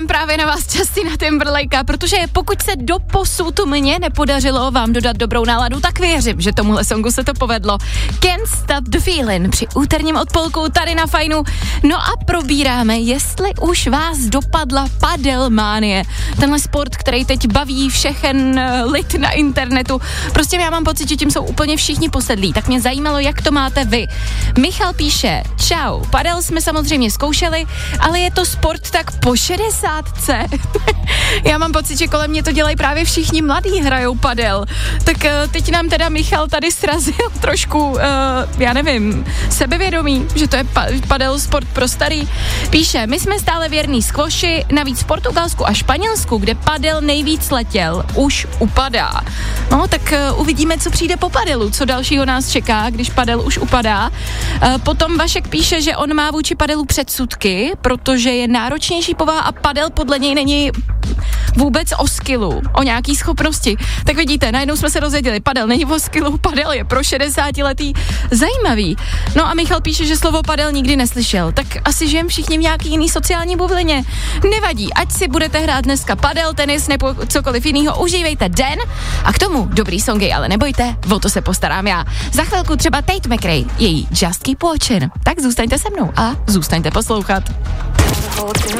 vem právě na vás Justina Timberlakea, protože pokud se doposud mně nepodařilo vám dodat dobrou náladu, tak věřím, že tomuhle songu se to povedlo. Can't Stop the Feeling při úterním odpolku tady na Fajnu. No a probíráme, jestli už vás dopadla padelmánie. Tenhle sport, který teď baví všechen lid na internetu. Prostě já mám pocit, že tím jsou úplně všichni posedlí. Tak mě zajímalo, jak to máte vy. Michal píše, čau, padel jsme samozřejmě zkoušeli, ale je to sport tak po 60. Já mám pocit, že kolem mě to dělají právě všichni mladí, hrajou padel. Tak teď nám teda Michal tady srazil trošku, já nevím, sebevědomí, že to je padel sport pro starý. Píše, my jsme stále věrní squashi, navíc v Portugalsku a Španělsku, kde padel nejvíc letěl, už upadá. No, tak uvidíme, co přijde po padelu, co dalšího nás čeká, když padel už upadá. Potom Vašek píše, že on má vůči padelu předsudky, protože je náročnější povaha a padel podle něj není vůbec o skillu, o nějaký schopnosti. Tak vidíte, najednou jsme se dozvěděli, padel není o skillu, padel je pro 60letý. Zajímavý. No a Michal píše, že slovo padel nikdy neslyšel. Tak asi žijem všichni v nějaký jiný sociální bublině. Nevadí, ať si budete hrát dneska padel, tenis nebo cokoliv jiného, užívejte den a k tomu dobrý songy, ale nebojte, o to se postarám já. Za chvilku třeba Tate McRae, její Just Keep Watching. Tak zůstaňte se mnou a zůstaňte poslouchat.